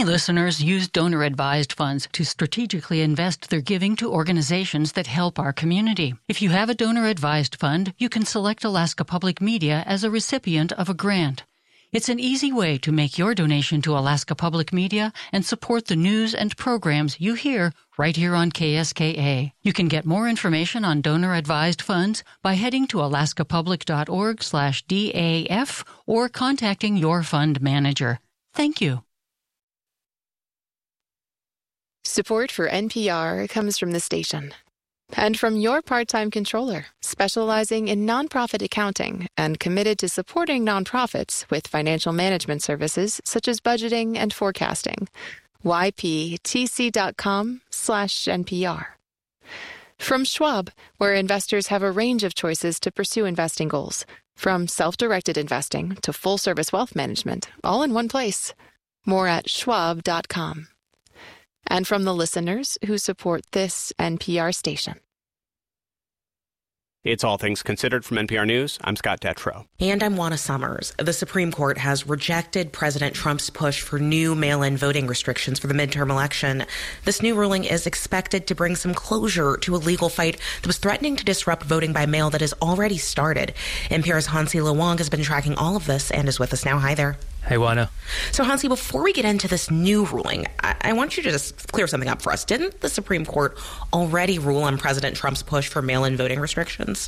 Many listeners use donor-advised funds to strategically invest their giving to organizations that help our community. If you have a donor-advised fund, you can select Alaska Public Media as a recipient of a grant. It's an easy way to make your donation to Alaska Public Media and support the news and programs you hear right here on KSKA. You can get more information on donor-advised funds by heading to alaskapublic.org/DAF or contacting your fund manager. Thank you. Support for NPR comes from the station and from your part-time controller, specializing in nonprofit accounting and committed to supporting nonprofits with financial management services such as budgeting and forecasting. yptc.com/NPR. From Schwab, where investors have a range of choices to pursue investing goals, from self-directed investing to full-service wealth management, all in one place. More at schwab.com. And from the listeners who support this NPR station. It's All Things Considered from NPR News. I'm Scott Detrow. And I'm Juana Summers. The Supreme Court has rejected President Trump's push for new mail-in voting restrictions for the midterm election. This new ruling is expected to bring some closure to a legal fight that was threatening to disrupt voting by mail that has already started. NPR's Hansi Lo Wang has been tracking all of this and is with us now. Hi there. Hey, Juana. So, Hansi, before we get into this new ruling, I want you to just clear something up for us. Didn't the Supreme Court already rule on President Trump's push for mail-in voting restrictions?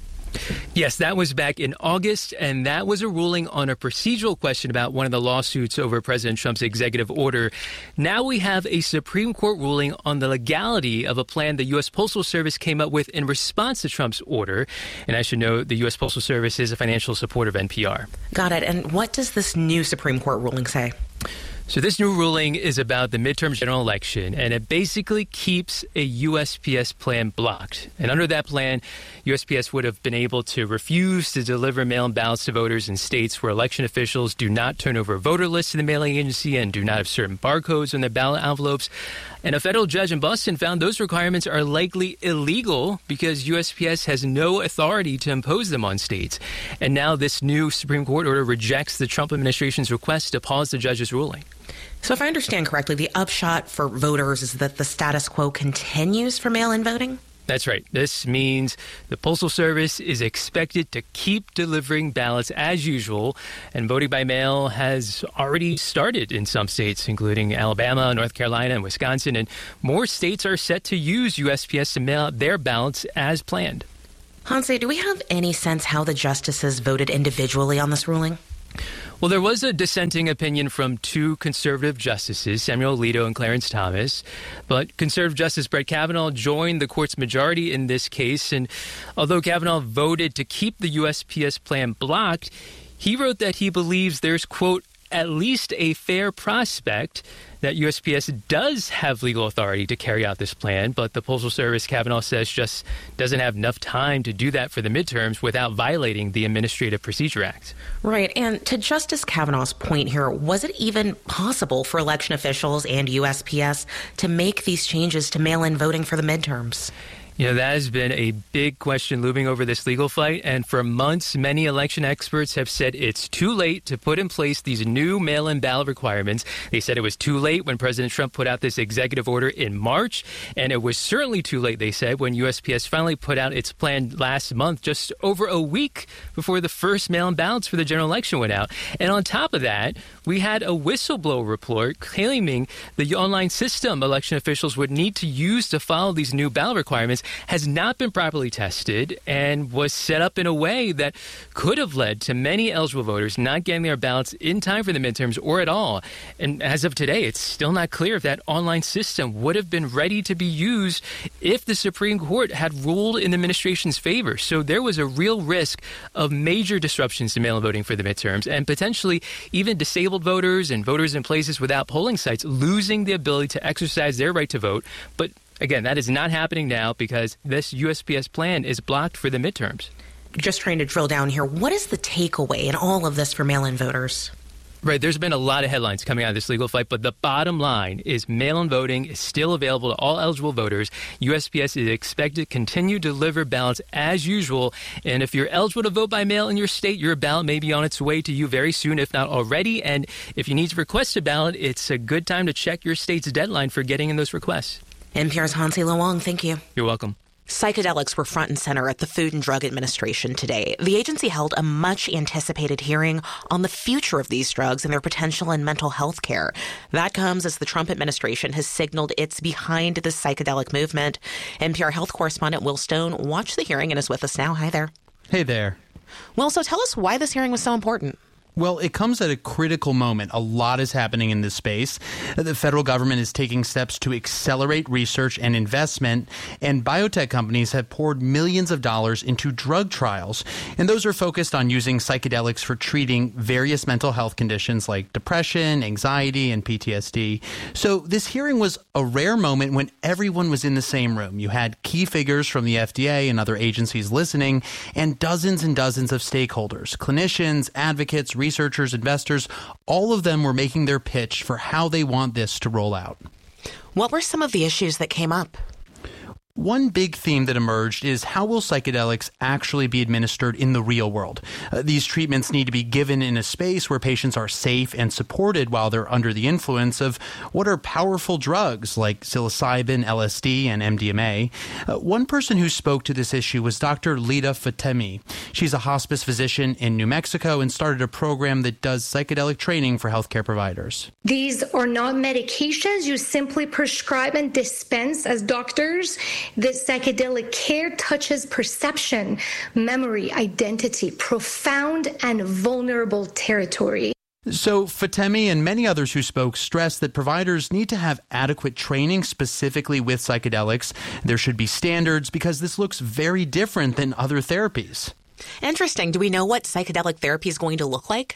Yes, that was back in August, and that was a ruling on a procedural question about one of the lawsuits over President Trump's executive order. Now we have a Supreme Court ruling on the legality of a plan the U.S. Postal Service came up with in response to Trump's order. And I should note the U.S. Postal Service is a financial supporter of NPR. Got it. And what does this new Supreme Court ruling say? So this new ruling is about the midterm general election, and it basically keeps a USPS plan blocked. And under that plan, USPS would have been able to refuse to deliver mail-in ballots to voters in states where election officials do not turn over voter lists to the mailing agency and do not have certain barcodes on their ballot envelopes. And a federal judge in Boston found those requirements are likely illegal because USPS has no authority to impose them on states. And now this new Supreme Court order rejects the Trump administration's request to pause the judge's ruling. So if I understand correctly, the upshot for voters is that the status quo continues for mail-in voting? That's right. This means the Postal Service is expected to keep delivering ballots as usual, and voting by mail has already started in some states, including Alabama, North Carolina, and Wisconsin, and more states are set to use USPS to mail out their ballots as planned. Hansi, do we have any sense how the justices voted individually on this ruling? Well, there was a dissenting opinion from two conservative justices, Samuel Alito and Clarence Thomas. But conservative Justice Brett Kavanaugh joined the court's majority in this case. And although Kavanaugh voted to keep the USPS plan blocked, he wrote that he believes there's, quote, at least a fair prospect that USPS does have legal authority to carry out this plan, but the Postal Service, Kavanaugh says, just doesn't have enough time to do that for the midterms without violating the Administrative Procedure Act. Right. And to Justice Kavanaugh's point here, was it even possible for election officials and USPS to make these changes to mail-in voting for the midterms? You know, that has been a big question looming over this legal fight. And for months, many election experts have said it's too late to put in place these new mail-in ballot requirements. They said it was too late when President Trump put out this executive order in March. And it was certainly too late, they said, when USPS finally put out its plan last month, just over a week before the first mail-in ballots for the general election went out. And on top of that, we had a whistleblower report claiming the online system election officials would need to use to follow these new ballot requirements has not been properly tested and was set up in a way that could have led to many eligible voters not getting their ballots in time for the midterms or at all. And as of today, it's still not clear if that online system would have been ready to be used if the Supreme Court had ruled in the administration's favor. So there was a real risk of major disruptions to mail-in voting for the midterms and potentially even disabled voters and voters in places without polling sites losing the ability to exercise their right to vote. But again, that is not happening now because this USPS plan is blocked for the midterms. Just trying to drill down here, what is the takeaway in all of this for mail-in voters? Right. There's been a lot of headlines coming out of this legal fight, but the bottom line is mail-in voting is still available to all eligible voters. USPS is expected to continue to deliver ballots as usual. And if you're eligible to vote by mail in your state, your ballot may be on its way to you very soon, if not already. And if you need to request a ballot, it's a good time to check your state's deadline for getting in those requests. NPR's Hansi Luong, thank you. You're welcome. Psychedelics were front and center at the Food and Drug Administration today. The agency held a much-anticipated hearing on the future of these drugs and their potential in mental health care. That comes as the Trump administration has signaled it's behind the psychedelic movement. NPR health correspondent Will Stone watched the hearing and is with us now. Hi there. Hey there. Will, so tell us why this hearing was so important. Well, it comes at a critical moment. A lot is happening in this space. The federal government is taking steps to accelerate research and investment, and biotech companies have poured millions of dollars into drug trials, and those are focused on using psychedelics for treating various mental health conditions like depression, anxiety, and PTSD. So this hearing was a rare moment when everyone was in the same room. You had key figures from the FDA and other agencies listening, and dozens of stakeholders, clinicians, advocates, researchers, investors, all of them were making their pitch for how they want this to roll out. What were some of the issues that came up? One big theme that emerged is how will psychedelics actually be administered in the real world? These treatments need to be given in a space where patients are safe and supported while they're under the influence of what are powerful drugs like psilocybin, LSD, and MDMA. One person who spoke to this issue was Dr. Lida Fatemi. She's a hospice physician in New Mexico and started a program that does psychedelic training for healthcare providers. These are not medications you simply prescribe and dispense as doctors. This psychedelic care touches perception, memory, identity, profound and vulnerable territory. So Fatemi and many others who spoke stressed that providers need to have adequate training specifically with psychedelics. There should be standards because this looks very different than other therapies. Interesting. Do we know what psychedelic therapy is going to look like?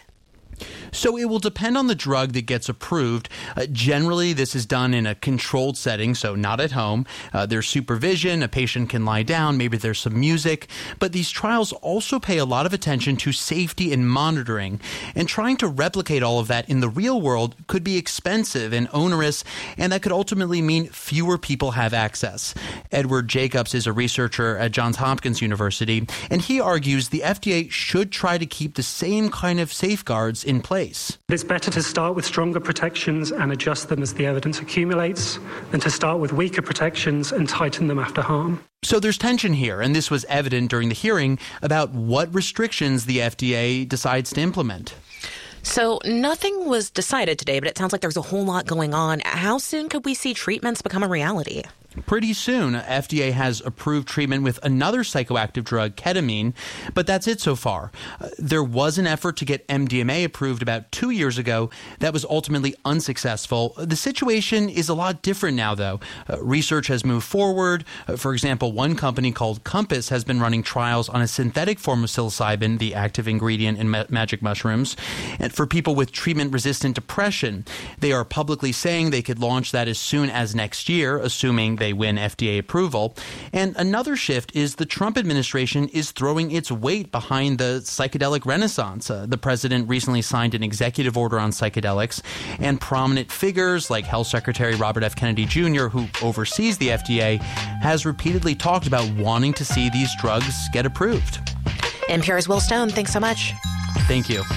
So it will depend on the drug that gets approved. Generally, this is done in a controlled setting, so not at home. There's supervision, a patient can lie down, maybe there's some music. But these trials also pay a lot of attention to safety and monitoring. And trying to replicate all of that in the real world could be expensive and onerous, and that could ultimately mean fewer people have access. Edward Jacobs is a researcher at Johns Hopkins University, and he argues the FDA should try to keep the same kind of safeguards in place. It's better to start with stronger protections and adjust them as the evidence accumulates than to start with weaker protections and tighten them after harm. So there's tension here, and this was evident during the hearing about what restrictions the FDA decides to implement. So nothing was decided today, but it sounds like there's a whole lot going on. How soon could we see treatments become a reality? Pretty soon. FDA has approved treatment with another psychoactive drug, ketamine, but that's it so far. There was an effort to get MDMA approved about 2 years ago that was ultimately unsuccessful. The situation is a lot different now, though. Research has moved forward. For example, one company called Compass has been running trials on a synthetic form of psilocybin, the active ingredient in magic mushrooms, and for people with treatment-resistant depression. They are publicly saying they could launch that as soon as next year, assuming they win FDA approval. And another shift is the Trump administration is throwing its weight behind the psychedelic renaissance. The president recently signed an executive order on psychedelics, and prominent figures like Health Secretary Robert F. Kennedy Jr., who oversees the FDA, has repeatedly talked about wanting to see these drugs get approved. NPR's Will Stone, thanks so much. Thank you.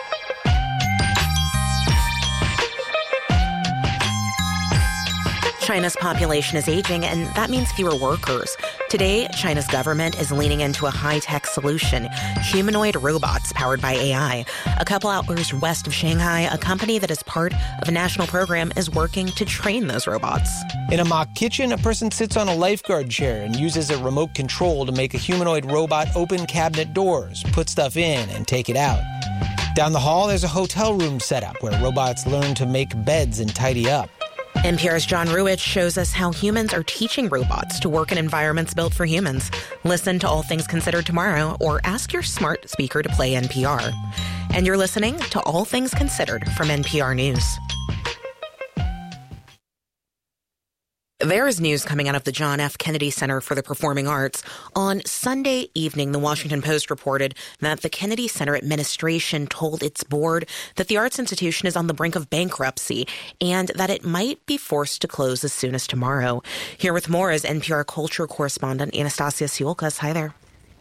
China's population is aging, and that means fewer workers. Today, China's government is leaning into a high-tech solution, humanoid robots powered by AI. A couple hours west of Shanghai, a company that is part of a national program is working to train those robots. In a mock kitchen, a person sits on a lifeguard chair and uses a remote control to make a humanoid robot open cabinet doors, put stuff in, and take it out. Down the hall, there's a hotel room setup where robots learn to make beds and tidy up. NPR's John Ruwitch shows us how humans are teaching robots to work in environments built for humans. Listen to All Things Considered tomorrow, or ask your smart speaker to play NPR. And you're listening to All Things Considered from NPR News. There is news coming out of the John F. Kennedy Center for the Performing Arts. On Sunday evening, the Washington Post reported that the Kennedy Center administration told its board that the arts institution is on the brink of bankruptcy and that it might be forced to close as soon as tomorrow. Here with more is NPR culture correspondent Anastasia Siolkas. Hi there.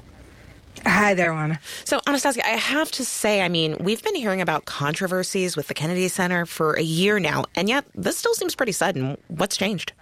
Hi there, Juana. So, Anastasia, I have to say, we've been hearing about controversies with the Kennedy Center for a year now, and yet this still seems pretty sudden. What's changed?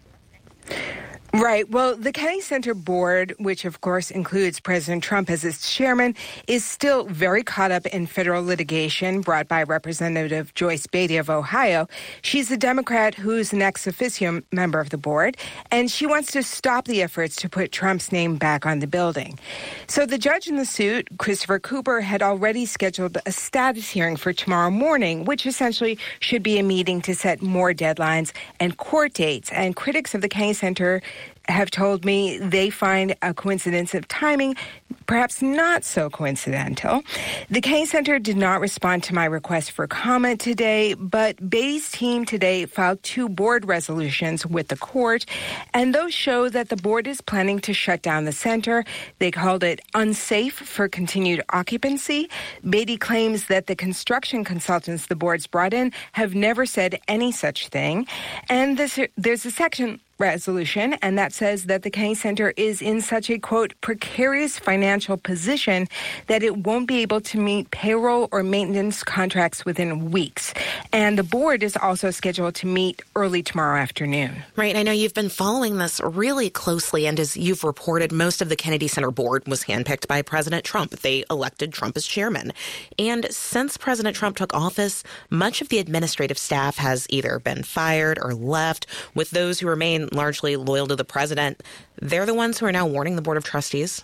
Right. Well, the Kennedy Center board, which of course includes President Trump as its chairman, is still very caught up in federal litigation brought by Representative Joyce Beatty of Ohio. She's a Democrat who's an ex officio member of the board, and she wants to stop the efforts to put Trump's name back on the building. So the judge in the suit, Christopher Cooper, had already scheduled a status hearing for tomorrow morning, which essentially should be a meeting to set more deadlines and court dates. And critics of the Kennedy Center have told me they find a coincidence of timing perhaps not so coincidental. The Kennedy Center did not respond to my request for comment today, but Beatty's team today filed 2 board resolutions with the court, and those show that the board is planning to shut down the center. They called it unsafe for continued occupancy. Beatty claims that the construction consultants the board's brought in have never said any such thing. And there's a section resolution, and that says that the Kennedy Center is in such a, quote, precarious financial position that it won't be able to meet payroll or maintenance contracts within weeks. And the board is also scheduled to meet early tomorrow afternoon. Right. I know you've been following this really closely, and as you've reported, most of the Kennedy Center board was handpicked by President Trump. They elected Trump as chairman. And since President Trump took office, much of the administrative staff has either been fired or left, with those who remain largely loyal to the president. They're the ones who are now warning the Board of Trustees.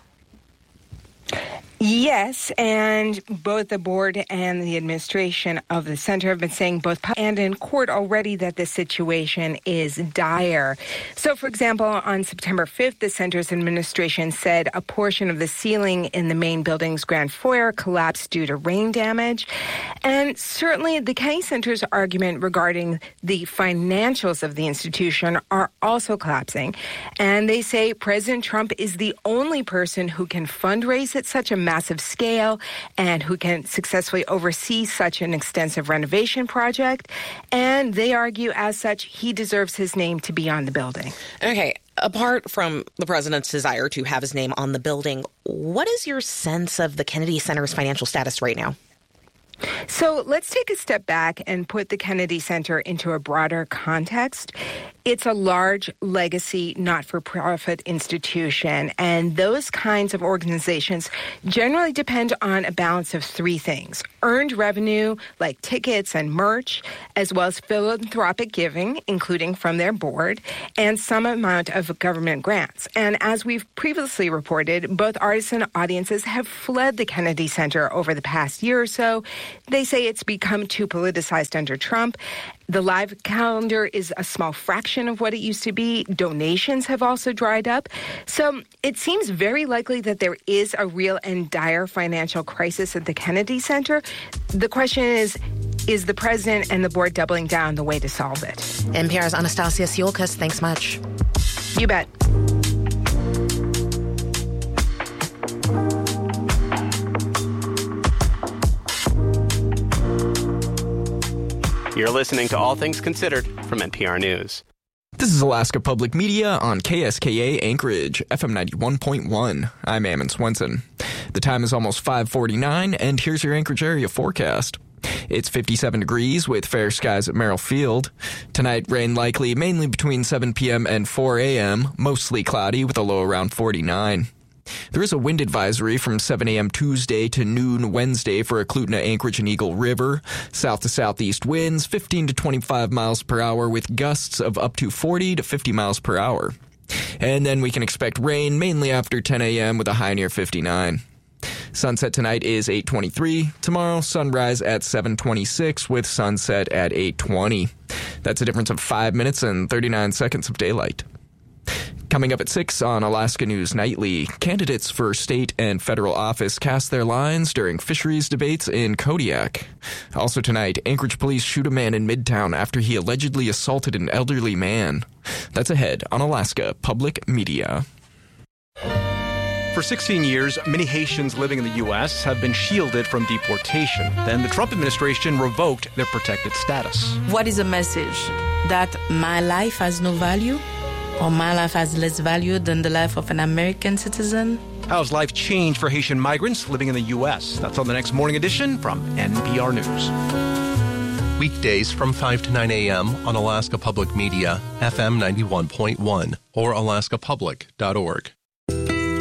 Yes, and both the board and the administration of the center have been saying both and in court already that the situation is dire. So, for example, on September 5th, the center's administration said a portion of the ceiling in the main building's grand foyer collapsed due to rain damage. And certainly the Kennedy Center's argument regarding the financials of the institution are also collapsing. And they say President Trump is the only person who can fundraise at such a massive scale and who can successfully oversee such an extensive renovation project. And they argue, as such, he deserves his name to be on the building. Okay. Apart from the president's desire to have his name on the building, what is your sense of the Kennedy Center's financial status right now? So let's take a step back and put the Kennedy Center into a broader context. It's a large legacy, not-for-profit institution, and those kinds of organizations generally depend on a balance of 3 things: earned revenue, like tickets and merch, as well as philanthropic giving, including from their board, and some amount of government grants. And as we've previously reported, both artists and audiences have fled the Kennedy Center over the past year or so. They say it's become too politicized under Trump. The live calendar is a small fraction of what it used to be. Donations have also dried up. So it seems very likely that there is a real and dire financial crisis at the Kennedy Center. The question is the president and the board doubling down the way to solve it? NPR's Anastasia Siolkas, thanks much. You bet. You're listening to All Things Considered from NPR News. This is Alaska Public Media on KSKA Anchorage, FM 91.1. I'm Ammon Swenson. The time is almost 5:49, and here's your Anchorage area forecast. It's 57 degrees with fair skies at Merrill Field. Tonight, rain likely mainly between 7 p.m. and 4 a.m., mostly cloudy with a low around 49. There is a wind advisory from 7 a.m. Tuesday to noon Wednesday for Eklutna, Anchorage, and Eagle River. South to southeast winds 15 to 25 miles per hour with gusts of up to 40 to 50 miles per hour. And then we can expect rain mainly after 10 a.m. with a high near 59. Sunset tonight is 8:23. Tomorrow, sunrise at 7:26 with sunset at 8:20. That's a difference of 5 minutes and 39 seconds of daylight. Coming up at 6 on Alaska News Nightly, candidates for state and federal office cast their lines during fisheries debates in Kodiak. Also tonight, Anchorage police shoot a man in Midtown after he allegedly assaulted an elderly man. That's ahead on Alaska Public Media. For 16 years, many Haitians living in the U.S. have been shielded from deportation. Then the Trump administration revoked their protected status. What is the message? That my life has no value? Or my life has less value than the life of an American citizen? How's life changed for Haitian migrants living in the U.S.? That's on the next Morning Edition from NPR News. Weekdays from 5 to 9 a.m. on Alaska Public Media, FM 91.1 or alaskapublic.org.